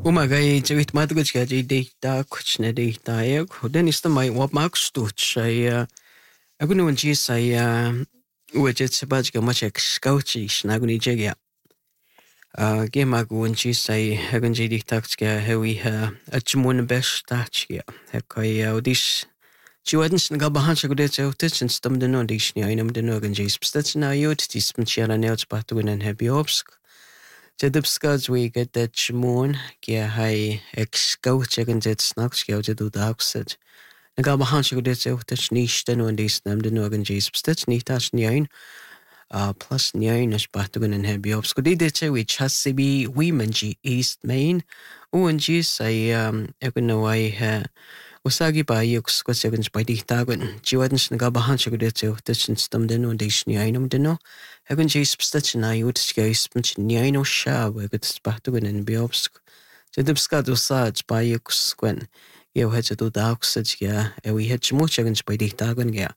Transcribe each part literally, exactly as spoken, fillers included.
Umaga jawit madrugad ga jay deita kuchna deita ya khudan istamai wa makstut shay agunu nji say ujet sabaj ga machek skauchi snaguni jagya ge magu nji say hagun jay deita ga hewi ha achmun best tachya hekai udis Jiwaden snaga bahan shagudet zautet and stum de no dishni ainam de no ganjis pstats na yot tis mchiala neots batuin and happy obsk Jedupskaz we get that chmoon, kia hai ex coach and jet snacks, kia to do the opposite. Nagabahan should get out touch niche than one days nam the Norgan Jays, stitch ni touch nine, uh, plus nine as Batugan and Happy Ops. Could it which has to be women G East Main? Oh, and geez, I um, I can know I ha. Wasagi ba yung seconds by the tagon. Jiwadens nagabahan siya kudet sa utas and stum din o days ni ainam din o. Hagan jay spstats na yung utas kaya ispans ni aino siya wagat spatugan and biobsk. Sa dipska do sa ba yung skwen. Yaw het sa do daoksad kaya ewi het simuch hagan by the tagon kaya.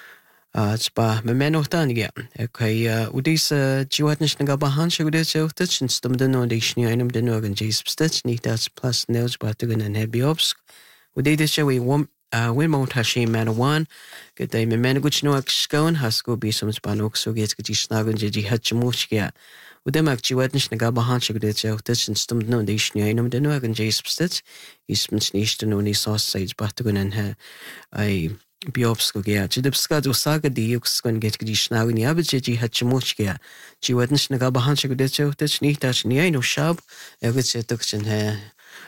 At ba memenohtan kaya. Kaya udis jiwadens nagabahan siya kudet sa utas and stum din o days ni ainam din o hagan jay spstats ni tas plus nails batugan and biobsk. Uday siya we wom Wilmot Hashim Manawan, good day me menaguch no akskon hasko be some spanok so gets gati snagun jeji hatchamuchia. Udemak jiwatnish nagabahan shagdet out and stummed no dishni ainum de no agan jays pstits, ismans nish to no ni sausage batugun and her I biobsko gea. Jidipskad usaga di yuxkon get gati snagun yabajeji hatchamuchia. Jiwatnish nagabahan shagdet out ni touch ni aino shab, evitsiatuks and her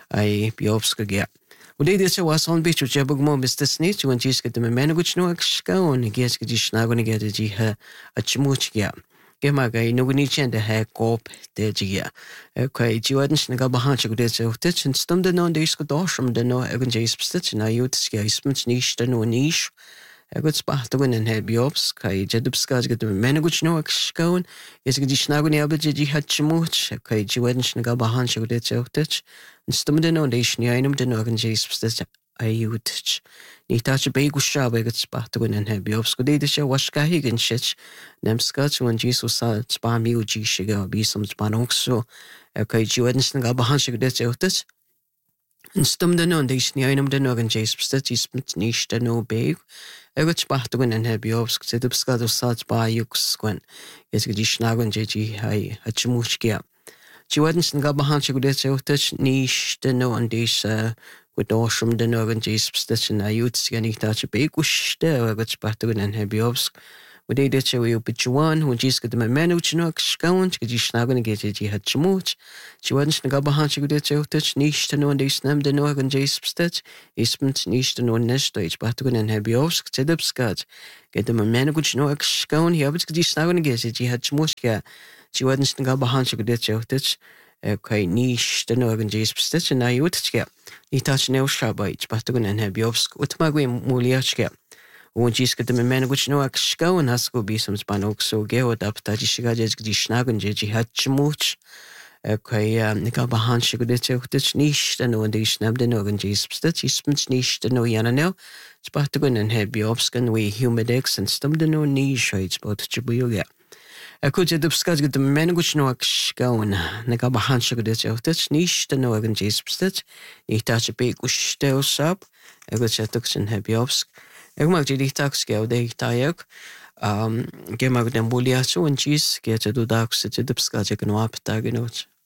I biobsko gea. Uday desa was on beach which jabug mo Mister Snitch when she's get the menaguch no akska on guess get snagon get a jiha a chimuch ya. Gemaga no ni chen the hair cop de jia. Okay, Jiwaden snagabahan chagudets of tits and stum the non days got awesome the no egan jays stitch and I youth skysmans niche the no niche. I got spahtuin and head biobs, Kai Jedupskas get the menaguch no akska on, yes get snagon yabaji had chimuch, okay, Jiwaden snagabahan chagudets of tits. Stum den on days ni ainum den organ jays pstats ayutch. Ni touch a big shab I got spahtuin and head biobs could they show washka higgin shitch. Nem scotch when Jesus saw spam you g shiga be some spanok so. Okay, Jiwaden snagabahan chagudets of tits. And stum den on days ni ainum den organ jays pstats is niche den no big. I got spahtuin and head biobs said up scott of such by yux squen. Yes, get snagon jeji hai hachimuchkia. Jiwaden snagabahan chagudets out touch niche den no on days with awesome den organ jays pstats and I youth scanning touch a big wish there I got spahtuin and head biobs. Would they did show you pitch one when she's got the menuch no account, get you snagging get it, you had chimuch. She wasn't snagabahan chagudets out touch niche den no on days nam den organ jays pstats, ismans niche den no nest stage, batugan and head biobs, set up scott. Get them a menuch no account, he always get you snagging get it, you had chimuch. She wasn't snagabahan chagudets out touch. Okay, niche den organ jays pstats and I youth get. He touched no shabite, batugan and head biobs, what magui muliachka. When she's got the man which no aksko and has go be some spanok so go up that she got just snagon jeji had chimuch. Okay, nikabahan shigudets out touch niche the no and they snapped the organ jays pstats, ismans niche the no yana now. Spatugan and head biobskan we humidex and stum the no niche it's about chibuya. I could just discuss the man which no aksko and nikabahan shigudets out touch niche the no organ jays pstats, he touch a big wish still sub. I got chatuks and head biobsk. Ik mag die tax gauw de tayak. Um, ik mag den bolia zo en cheese. Get to do dags. Het is de pska je kan op tagen